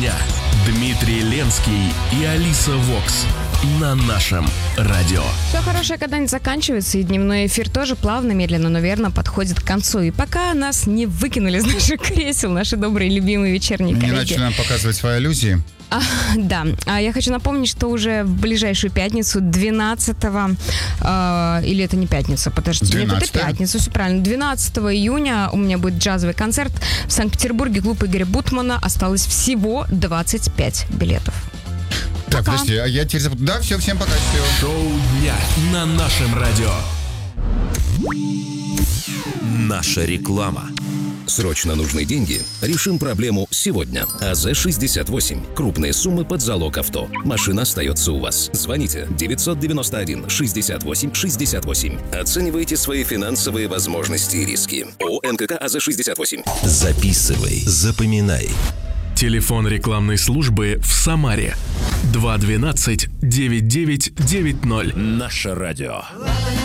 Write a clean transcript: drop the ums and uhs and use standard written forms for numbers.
дня. Дмитрий Ленский и Алиса Вокс на нашем радио. Все хорошее когда-нибудь заканчивается, и дневной эфир тоже плавно, медленно, но верно подходит к концу. И пока нас не выкинули из наших кресел наши добрые, любимые вечерние коллеги. Не начали нам показывать свои аллюзии. Да, я хочу напомнить, что уже в ближайшую пятницу, 12-го, или это не пятница, подождите, нет, это пятница, все правильно, 12 июня у меня будет джазовый концерт в Санкт-Петербурге, клуб Игоря Бутмана, осталось всего 25 билетов. Так, подожди, а я теперь запутал. Да, все, всем пока, счастливо. Шоу дня на нашем радио. Наша реклама. Срочно нужны деньги? Решим проблему сегодня. АЗ-68. Крупные суммы под залог авто. Машина остается у вас. Звоните 991-68-68. Оценивайте свои финансовые возможности и риски. ООО НКК АЗ-68. Записывай, запоминай. Телефон рекламной службы в Самаре 212-9990. Наше радио.